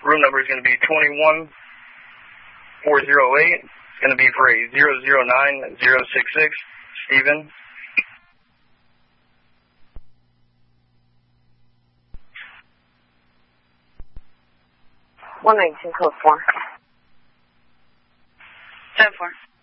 Room number is going to be 21408. It's going to be for a 009066. Stephen. Code 4. 7-4.